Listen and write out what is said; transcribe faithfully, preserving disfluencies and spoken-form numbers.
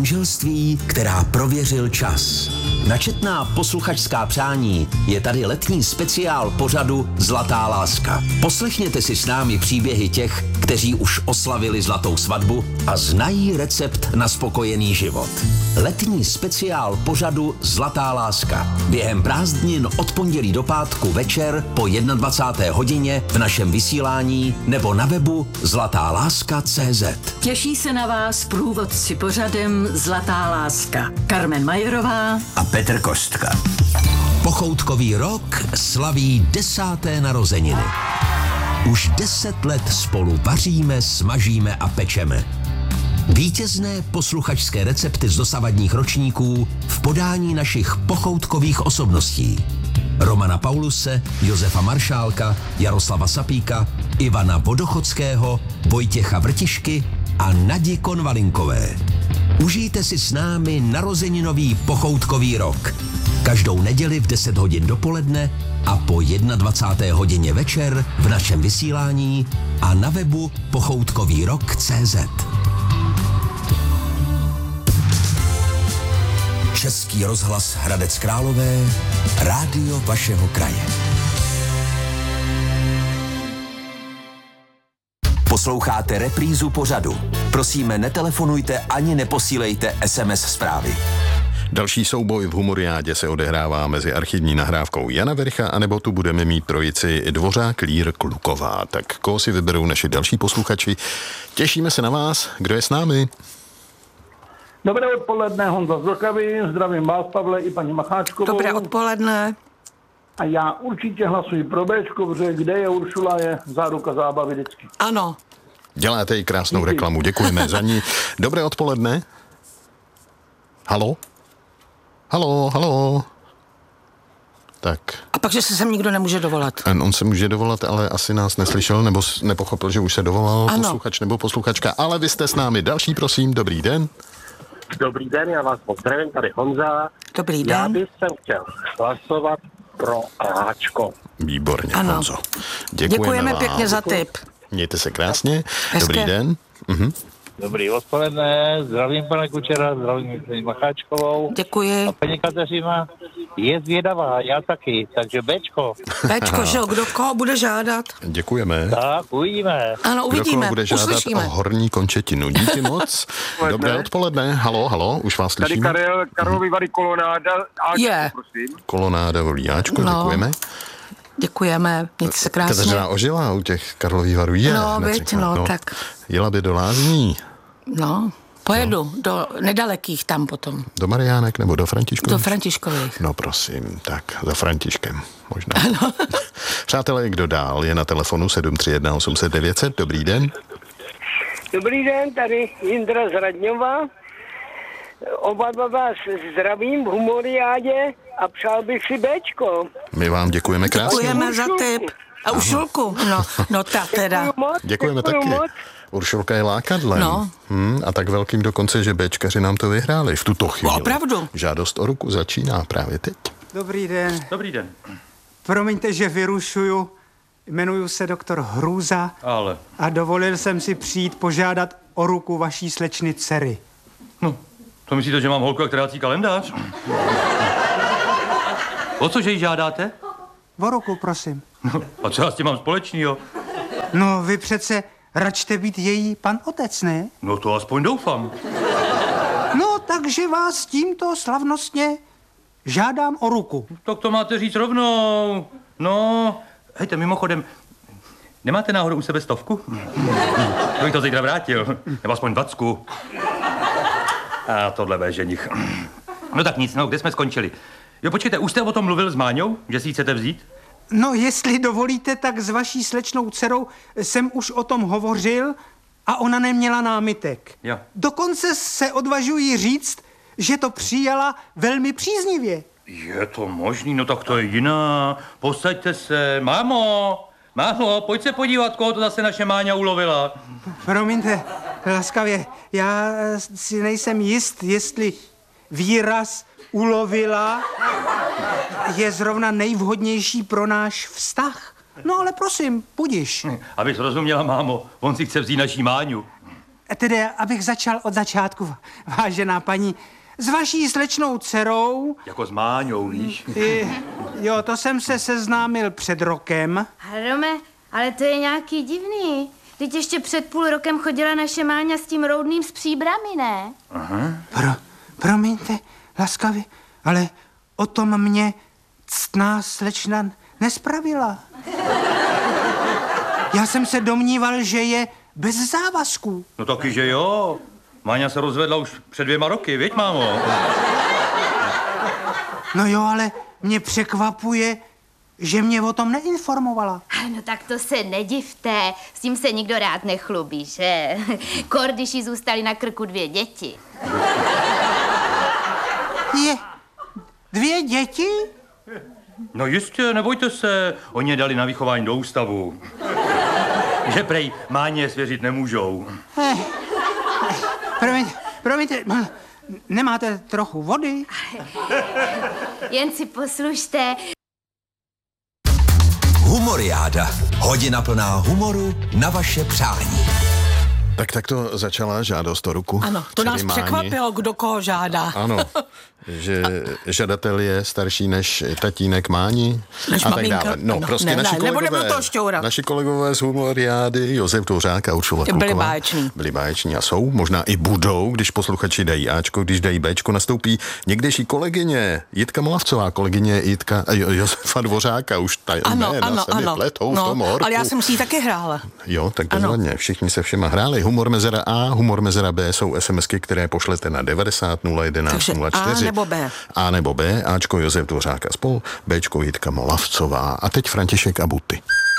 manželství, která prověřil čas. Na četná posluchačská přání je tady letní speciál pořadu Zlatá láska. Poslechněte si s námi příběhy těch, kteří už oslavili zlatou svatbu a znají recept na spokojený život. Letní speciál pořadu Zlatá láska. Během prázdnin od pondělí do pátku večer po dvacáté jedné hodině v našem vysílání nebo na webu zlatá láska tečka cé zet. Těší se na vás průvodci pořadem Zlatá láska. Carmen Majerová a Petr Kostka. Pochoutkový rok slaví desáté narozeniny. Už deset let spolu vaříme, smažíme a pečeme. Vítězné posluchačské recepty z dosavadních ročníků v podání našich pochoutkových osobností. Romana Pauluse, Josefa Maršálka, Jaroslava Sapíka, Ivana Vodochodského, Vojtěcha Vrtišky a Nadi Konvalinkové. Užijte si s námi narozeninový pochoutkový rok. Každou neděli v deset hodin dopoledne a po dvacáté jedné hodině večer v našem vysílání a na webu pochoutkový rok tečka cé zet. Český rozhlas Hradec Králové, rádio vašeho kraje. Posloucháte reprízu pořadu. Prosíme, netelefonujte ani neposílejte es em es zprávy. Další souboj v Humoriádě se odehrává mezi archivní nahrávkou Jana Vericha, anebo tu budeme mít trojici Dvořák, Lír, Kluková. Tak koho si vyberou naši další posluchači? Těšíme se na vás. Kdo je s námi? Dobré odpoledne, Honza z Vltavy, zdravím vás, Pavle, i paní Macháčkovou. Dobré odpoledne. A já určitě hlasuji pro Béčko, protože kde je Uršula, je záruka zábavy vždycky. Ano. Děláte i krásnou Díky. reklamu, děkujeme za ní. Dobré odpoledne. Halo? Halo, halo. Tak. A pak, že se sem nikdo nemůže dovolat. On se může dovolat, ale asi nás neslyšel, nebo nepochopil, že už se dovolal ano. posluchač nebo posluchačka. Ale vy jste s námi. Další, prosím, dobrý den. Dobrý den, já vás pozdravím, tady Honza. Dobrý den. Já bych jsem chtěl hlasovat pro Ačko. Výborně, ano. Honzo. Děkujeme, Děkujeme vám. pěkně za tip. Mějte se krásně. Hezké. Dobrý den. Mhm. Dobrý odpoledne, zdravím pana Kučera, zdravím paní Macháčkovou. Děkuji. A paní Kateřina je zvědavá, já taky, takže Bčko. Bčko, že jo, kdo koho bude žádat? Děkujeme. Tak, uvidíme. Ano, Kdo uvidíme, koho bude žádat uslyšíme. o horní končetinu. Díky moc. Dobré odpoledne. Halo, halo, už vás Tady slyšíme. Karel, Karlovy Vary Kolonáda. Áčko, Je. prosím. Kolonáda volí Áčko, No. děkujeme. Děkujeme, mějte se krásně. Kateřina ožila u těch Karlových Varů. Je, No, hned viď, řekla. no, tak. Jela by do Lázní. No, pojedu no. do nedalekých tam potom. Do Mariánek nebo do Františkových? Do Františkových. No prosím, tak za Františkem možná. Ano. Přátelé, kdo dál je na telefonu sedm tři jedna osm set devět set? Dobrý den. Dobrý den, tady Jindra z Radňova. Oba dva vás zdravím v Humoriádě a přál bych si Béčko. My vám děkujeme krásně. Děkujeme za tip. A Uršulku, no, no ta teda. Děkuju moc, Děkujeme děkuju taky. moc. Uršulka je lákadlem. No. Hmm, a tak velkým dokonce, že Béčkaři nám to vyhráli v tuto chvíli. Opravdu. Žádost o ruku začíná právě teď. Dobrý den. Dobrý den. Promiňte, že vyrušuju. Jmenuji se doktor Hrůza. Ale. A dovolil jsem si přijít požádat o ruku vaší slečny dcery. No, to myslíte, že mám holku, jak trácí kalendář? O co, že jí žádáte? O ruku, prosím. No, a co já s tím mám společnýho? No, vy přece račte být její pan otec, ne? No to aspoň doufám. No, takže vás tímto slavnostně žádám o ruku. Tak to máte říct rovnou. No, hejte, mimochodem, nemáte náhodou u sebe stovku? To bych to zítra vrátil, nebo aspoň dvacku. A tohle bude ženich. No tak nic, no, kde jsme skončili? Jo, počkejte, už jste o tom mluvil s Máňou, že si ji chcete vzít? No, jestli dovolíte, tak s vaší slečnou dcerou jsem už o tom hovořil a ona neměla námitek. Jo. Dokonce se odvažuji říct, že to přijala velmi příznivě. Je to možný, no tak to je jiná. Posaďte se. Mámo, mámo, pojď se podívat, koho to zase naše Máňa ulovila. Promiňte, laskavě, já si nejsem jist, jestli výraz ulovila je zrovna nejvhodnější pro náš vztah. No ale prosím, budiš. Abys rozuměla, mámo, on si chce vzít naší Máňu. tedy abych začal od začátku, vážená paní, s vaší slečnou dcerou... Jako s Máňou, víš? I, jo, to jsem se seznámil před rokem. Rome, ale to je nějaký divný. Teď ještě před půl rokem chodila naše Máňa s tím roudným s příbrami, ne? Aha. Pro, promiňte, laskavě, ale o tom mě ctná slečna nespravila. Já jsem se domníval, že je bez závazků. No taky, že jo. Máňa se rozvedla už před dvěma roky, věď, mámo? No jo, ale mě překvapuje, že mě o tom neinformovala. No tak to se nedivte, s tím se nikdo rád nechlubí, že? Kor, když jí zůstaly na krku dvě děti. Je, dvě děti? No jistě, nebojte se, oni je dali na vychování do ústavu. Že prej Máně svěřit nemůžou. Eh, promiňte, promiňte, nemáte trochu vody? Jen si poslušte. Humoriáda. Hodina plná humoru na vaše přání. Tak tak to začala žádost o ruku. Ano, to nás Máni. překvapilo, kdo koho žádá. Ano, že žadatel je starší než tatínek Máni Než a tak maminka. dále. No, Ano, prostě ne, naši ne, nebudeme kolegové, do toho šťourat. naši kolegové z Humoriády, Josef Dvořák a Uršula Byli Kluková. báječní. Byli báječní a jsou, možná i budou, když posluchači dají Ačko, když dají Bčko, nastoupí někdejší kolegyně Jitka Molavcová, kolegyně Jitka, jo, Josefa Dvořáka, už ta Ano, jména ano, se mi ano. pletou No, v tom horku. ale já jsem si ji taky hrála. Jo, tak bezvadně, všichni se všema hráli. Humor mezera A, humor mezera B jsou SMSky, které pošlete na devadesát nula jedenáct nula čtyři. A nebo B. A nebo B, Ačko Josef Dvořák a spol, Bčko Jitka Molavcová a teď František a Buty.